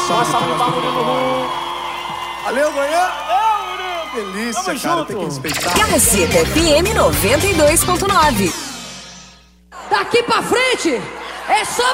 salva de palmas pro Murilo. Valeu, Goiânia! Delícia, Tamo cara, junto. tem que respeitar. Gazeta FM 92.9. Daqui pra frente é só